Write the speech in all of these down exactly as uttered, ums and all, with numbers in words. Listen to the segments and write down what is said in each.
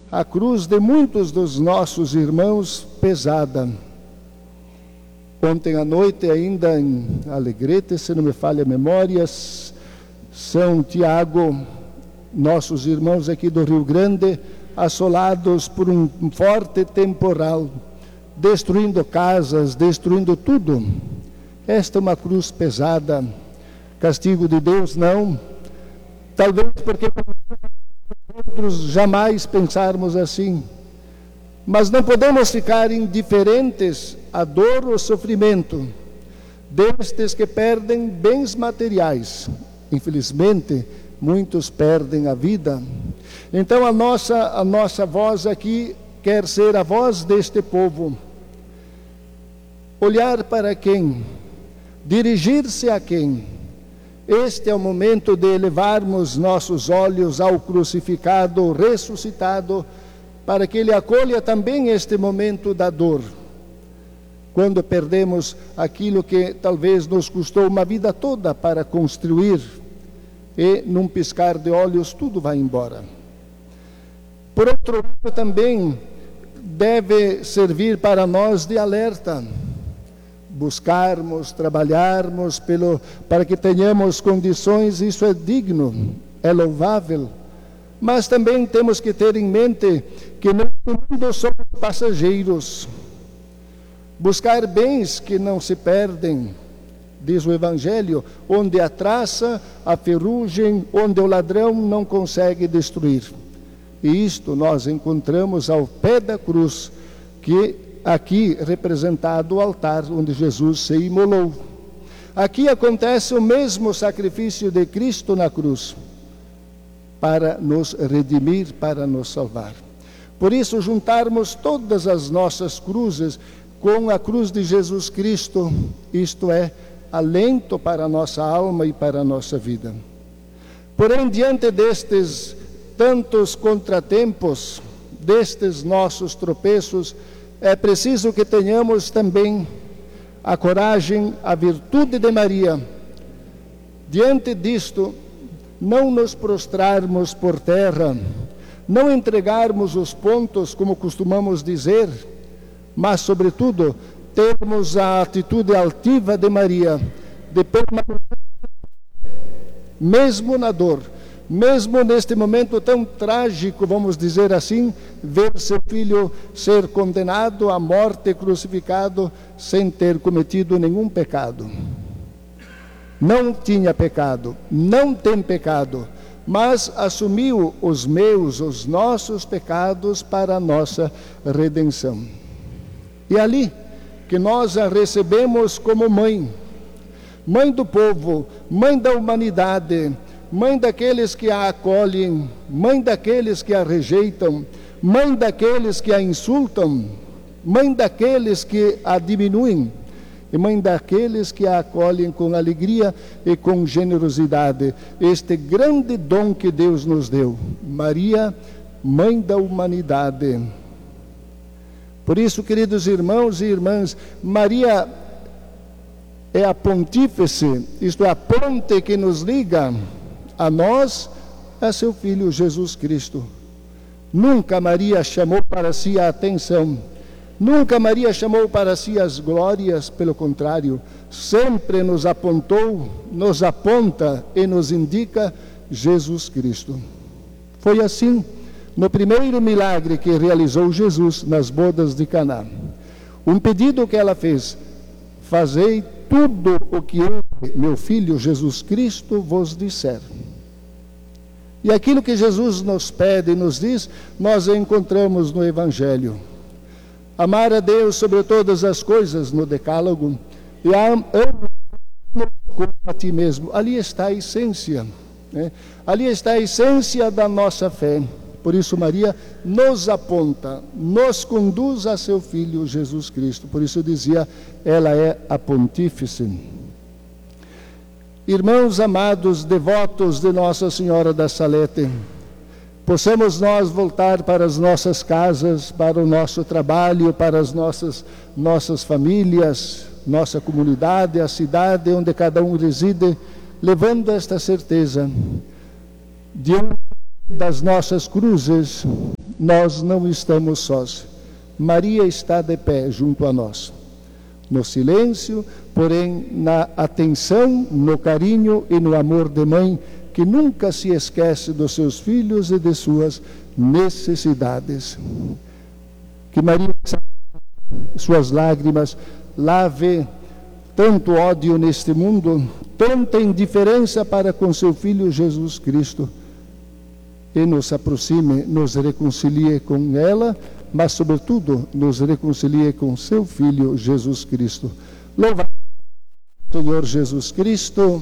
a cruz de muitos dos nossos irmãos pesada. Ontem à noite, ainda em Alegrete, se não me falha a memória, São Tiago, nossos irmãos aqui do Rio Grande, assolados por um forte temporal, destruindo casas, destruindo tudo. Esta é uma cruz pesada. Castigo de Deus, não. Talvez porque outros jamais pensarmos assim. Mas não podemos ficar indiferentes à dor ou sofrimento destes que perdem bens materiais. Infelizmente, muitos perdem a vida. Então a nossa, a nossa voz aqui quer ser a voz deste povo. Olhar para quem? Dirigir-se a quem? Este é o momento de elevarmos nossos olhos ao crucificado, ressuscitado, para que Ele acolha também este momento da dor. Quando perdemos aquilo que talvez nos custou uma vida toda para construir, e num piscar de olhos tudo vai embora. Por outro lado, também deve servir para nós de alerta. Buscarmos, trabalharmos pelo, para que tenhamos condições, isso é digno, é louvável. Mas também temos que ter em mente que neste mundo somos passageiros. Buscar bens que não se perdem, diz o Evangelho, onde a traça, a ferrugem, onde o ladrão não consegue destruir. E isto nós encontramos ao pé da cruz, que aqui representado o altar onde Jesus se imolou. Aqui acontece o mesmo sacrifício de Cristo na cruz, para nos redimir, para nos salvar. Por isso, juntarmos todas as nossas cruzes com a cruz de Jesus Cristo, isto é, alento para a nossa alma e para a nossa vida. Porém, diante destes tantos contratempos, destes nossos tropeços, é preciso que tenhamos também a coragem, a virtude de Maria. Diante disto, não nos prostrarmos por terra, não entregarmos os pontos, como costumamos dizer, mas, sobretudo, termos a atitude altiva de Maria, de permanecer, mesmo na dor, mesmo neste momento tão trágico, vamos dizer assim, ver seu filho ser condenado à morte, crucificado, sem ter cometido nenhum pecado. Não tinha pecado, não tem pecado, mas assumiu os meus, os nossos pecados para a nossa redenção. E ali que nós a recebemos como mãe, mãe do povo, mãe da humanidade, mãe daqueles que a acolhem, mãe daqueles que a rejeitam, mãe daqueles que a insultam, mãe daqueles que a diminuem, e mãe daqueles que a acolhem com alegria e com generosidade. Este grande dom que Deus nos deu, Maria, mãe da humanidade. Por isso, queridos irmãos e irmãs, Maria é a pontífice, isto é, a ponte que nos liga a nós, a seu Filho Jesus Cristo. Nunca Maria chamou para si a atenção, nunca Maria chamou para si as glórias, pelo contrário, sempre nos apontou, nos aponta e nos indica Jesus Cristo. Foi assim no primeiro milagre que realizou Jesus nas bodas de Caná. Um pedido que ela fez: fazei tudo o que eu, meu filho Jesus Cristo, vos disser. E aquilo que Jesus nos pede e nos diz, nós encontramos no Evangelho. Amar a Deus sobre todas as coisas, no Decálogo, e amar como a ti mesmo. Ali está a essência, né? Ali está a essência da nossa fé. Por isso Maria nos aponta, nos conduz a seu Filho Jesus Cristo. Por isso eu dizia, ela é a pontífice. Irmãos amados, devotos de Nossa Senhora da Salete, possamos nós voltar para as nossas casas, para o nosso trabalho, para as nossas, nossas famílias, nossa comunidade, a cidade onde cada um reside, levando esta certeza diante das nossas cruzes, nós não estamos sós. Maria está de pé junto a nós. No silêncio, porém na atenção, no carinho e no amor de mãe, que nunca se esquece dos seus filhos e de suas necessidades. Que Maria, suas lágrimas, lave tanto ódio neste mundo, tanta indiferença para com seu Filho Jesus Cristo, e nos aproxime, nos reconcilie com ela, mas sobretudo nos reconcilie com seu Filho Jesus Cristo. Louvado Senhor Jesus Cristo.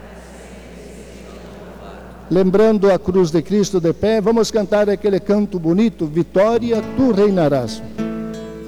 Lembrando a cruz de Cristo de pé, vamos cantar aquele canto bonito, Vitória, tu reinarás.